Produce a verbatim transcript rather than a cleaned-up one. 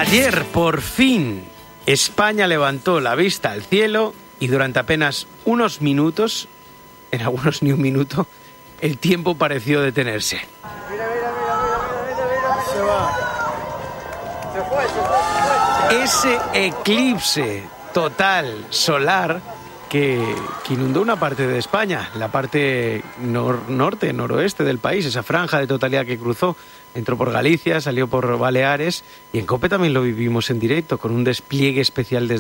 Ayer, por fin, España levantó la vista al cielo y durante apenas unos minutos, en algunos ni un minuto, el tiempo pareció detenerse. Mira, mira, mira, mira, mira, mira. Se va. Se fue, se fue, se fue. Ese eclipse total solar que, que inundó una parte de España, la parte nor- norte, noroeste del país, esa franja de totalidad que cruzó, entró por Galicia, salió por Baleares y en COPE también lo vivimos en directo con un despliegue especial desde